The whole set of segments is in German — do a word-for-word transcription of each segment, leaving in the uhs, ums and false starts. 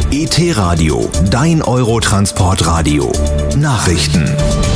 E T-Radio, dein Eurotransportradio. Nachrichten.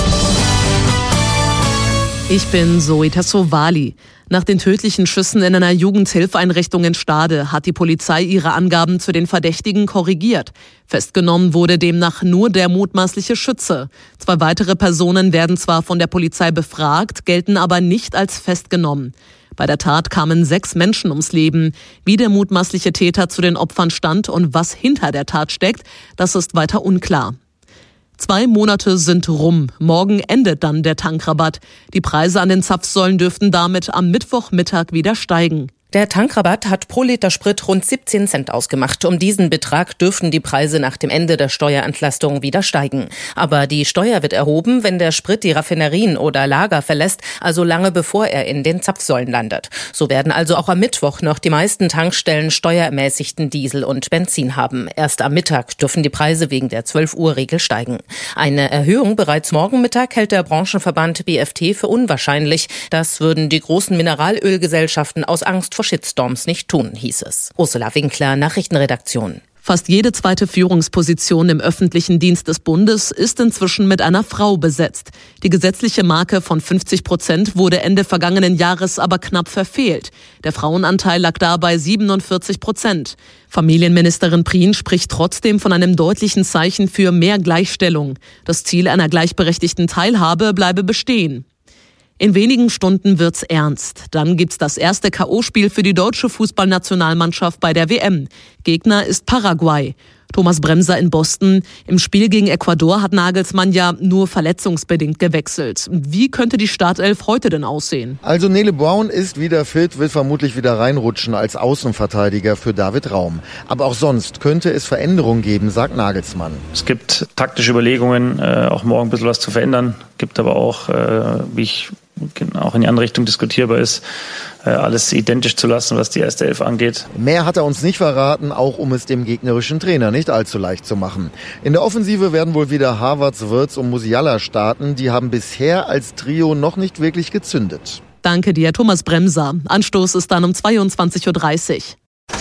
Ich bin Zoe Tassovali. Nach den tödlichen Schüssen in einer Jugendhilfeinrichtung in Stade hat die Polizei ihre Angaben zu den Verdächtigen korrigiert. Festgenommen wurde demnach nur der mutmaßliche Schütze. Zwei weitere Personen werden zwar von der Polizei befragt, gelten aber nicht als festgenommen. Bei der Tat kamen sechs Menschen ums Leben. Wie der mutmaßliche Täter zu den Opfern stand und was hinter der Tat steckt, das ist weiter unklar. Zwei Monate sind rum. Morgen endet dann der Tankrabatt. Die Preise an den Zapfsäulen dürften damit am Mittwochmittag wieder steigen. Der Tankrabatt hat pro Liter Sprit rund siebzehn Cent ausgemacht. Um diesen Betrag dürften die Preise nach dem Ende der Steuerentlastung wieder steigen. Aber die Steuer wird erhoben, wenn der Sprit die Raffinerien oder Lager verlässt, also lange bevor er in den Zapfsäulen landet. So werden also auch am Mittwoch noch die meisten Tankstellen steuerermäßigten Diesel und Benzin haben. Erst am Mittag dürfen die Preise wegen der zwölf Uhr Regel steigen. Eine Erhöhung bereits morgen Mittag hält der Branchenverband B F T für unwahrscheinlich. Das würden die großen Mineralölgesellschaften aus Angst vor Shitstorms nicht tun, hieß es. Ursula Winkler, Nachrichtenredaktion. Fast jede zweite Führungsposition im öffentlichen Dienst des Bundes ist inzwischen mit einer Frau besetzt. Die gesetzliche Marke von fünfzig Prozent wurde Ende vergangenen Jahres aber knapp verfehlt. Der Frauenanteil lag dabei siebenundvierzig Prozent. Familienministerin Prien spricht trotzdem von einem deutlichen Zeichen für mehr Gleichstellung. Das Ziel einer gleichberechtigten Teilhabe bleibe bestehen. In wenigen Stunden wird's ernst. Dann gibt's das erste K O-Spiel für die deutsche Fußballnationalmannschaft bei der W M. Gegner ist Paraguay. Thomas Bremser in Boston. Im Spiel gegen Ecuador hat Nagelsmann ja nur verletzungsbedingt gewechselt. Wie könnte die Startelf heute denn aussehen? Also Nele Braun ist wieder fit, will vermutlich wieder reinrutschen als Außenverteidiger für David Raum. Aber auch sonst könnte es Veränderungen geben, sagt Nagelsmann. Es gibt taktische Überlegungen, äh, auch morgen ein bisschen was zu verändern. Gibt aber auch, äh, wie ich auch in die andere Richtung diskutierbar ist, alles identisch zu lassen, was die erste Elf angeht. Mehr hat er uns nicht verraten, auch um es dem gegnerischen Trainer nicht allzu leicht zu machen. In der Offensive werden wohl wieder Havertz, Wirtz und Musiala starten. Die haben bisher als Trio noch nicht wirklich gezündet. Danke dir, Thomas Bremser. Anstoß ist dann um zweiundzwanzig Uhr dreißig.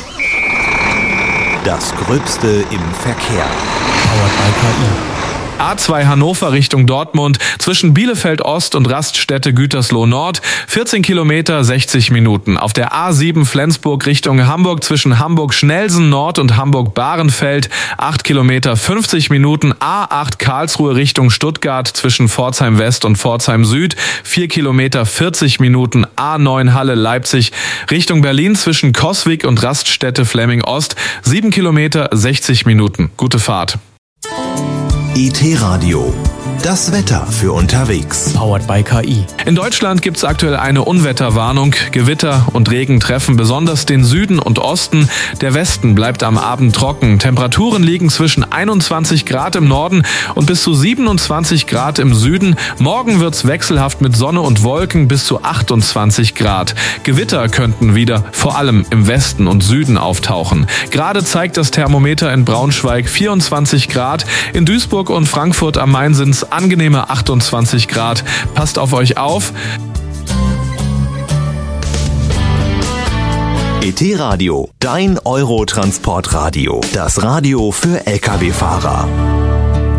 Das Gröbste im Verkehr. Powered by K I. A zwei Hannover Richtung Dortmund, zwischen Bielefeld Ost und Raststätte Gütersloh Nord, vierzehn Kilometer, sechzig Minuten. Auf der A sieben Flensburg Richtung Hamburg, zwischen Hamburg-Schnelsen Nord und Hamburg-Bahrenfeld, acht Kilometer, fünfzig Minuten. A acht Karlsruhe Richtung Stuttgart, zwischen Pforzheim West und Pforzheim Süd, vier Kilometer, vierzig Minuten. A neun Halle Leipzig Richtung Berlin, zwischen Coswig und Raststätte Flemming Ost, sieben Kilometer, sechzig Minuten. Gute Fahrt. E T-Radio, das Wetter für unterwegs. Powered by K I. In Deutschland gibt es aktuell eine Unwetterwarnung. Gewitter und Regen treffen besonders den Süden und Osten. Der Westen bleibt am Abend trocken. Temperaturen liegen zwischen einundzwanzig Grad im Norden und bis zu siebenundzwanzig Grad im Süden. Morgen wird's wechselhaft mit Sonne und Wolken bis zu achtundzwanzig Grad. Gewitter könnten wieder vor allem im Westen und Süden auftauchen. Gerade zeigt das Thermometer in Braunschweig vierundzwanzig Grad. In Duisburg und Frankfurt am Main sind's angenehme achtundzwanzig Grad. Passt auf euch auf. E T-Radio, dein Eurotransportradio. Das Radio für L K W-Fahrer.